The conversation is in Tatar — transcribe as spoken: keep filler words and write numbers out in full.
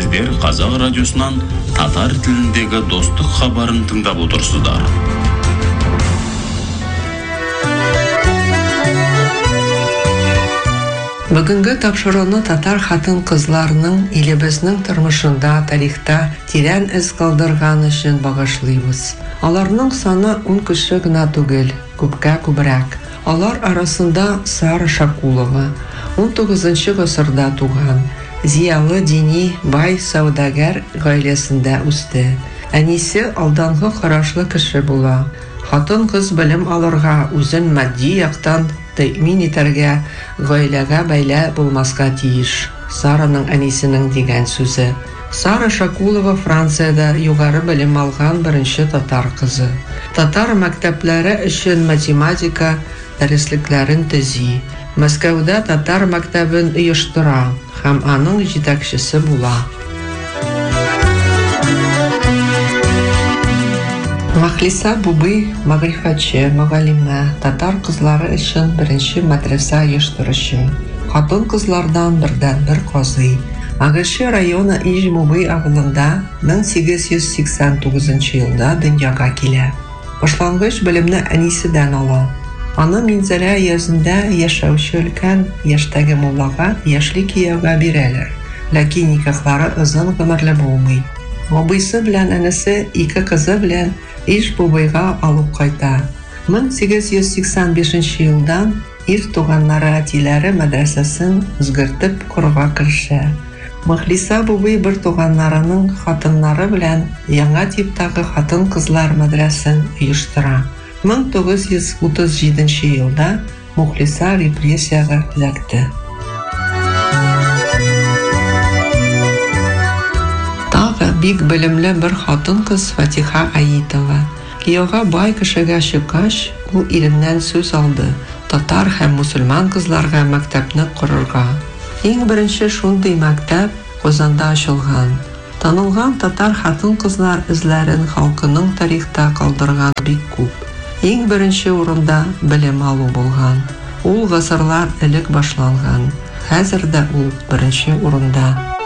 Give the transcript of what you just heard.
Сіздер Қазақ радиосынан татар тіліндегі достық хабарын тыңдап отырсыздар. Бүгінгі тапшырылны татар хатын қызларының елебізнің тұрмышында, тарихта тирән із қалдырған үшін бағышлыйбыз. Аларның саны он кіші гына түгел, күпкә күбрәк. Алар арасында Сара Шакулова, он тугызынчы гасырда туган, зиялы дини бай саудагәр гаиләсендә үсте. Әнисе алданғы карашлы кеше була. Хатын кыз белем алырга, үзен матди яктан тәэмин итәргә, гаиләгә бәйлә булмаска тиеш. Сараның әнисенең дигән сүзе. Сара Шакулова Франциядә югары белем алган беренче татар кызы. Татар мәктәпләре өчен математика дәреслекләрен төзи. Мәскәүдә татар мәктәбен оештыра һәм аның җитәкчесе була. Махлиса Бубый мәгърифәтче, мөгаллимә, татар кызлары өчен беренче мәдрәсә оештыручы. Хатын кызлардан бердән бер казый. Агышы районы Иж-Бубый авылында мең сигез йөз сиксән тугызынчы елда дөньяга килә. Башлангыч белемне әнисеннән ала. Аны Минзәрә йөзендә яшәүче өлкән яшьтәге муллага яшьли кияүгә бирәләр. Ләкин никахлары озын гомерле булмый. Абыйсы белән әнисе ике кызы белән Иж-Бубыйга алып кайта. мең сигез йөз сиксән бишенче елдан ир туганнары әтиләре мәдрәсәсен үзгәртеп корырга керешә. Махлиса Бубый бер туганнарының хатыннары белән яңа типтагы хатын-кызлар мәдрәсәсен оештыра. мең тугыз йөз утыз җиденче елда Мухлиса репрессияга эләкте. Тагы бик белемле бер хатын-кыз Фатиха Аитова. Кияүгә бай кешегә чыккач, ул иреннән сүз алды. Татар һәм мусульман кызларга мәктәпне корырга. Иң беренче шундый мәктәп Казанда ачылган. Танылган татар хатын-кызлар эзләрен халкының тарихта калдырган бик күп. Иң беренче урында белем алу булган. Ул гасырлар элек башланган. Хәзер дә ул беренче урында.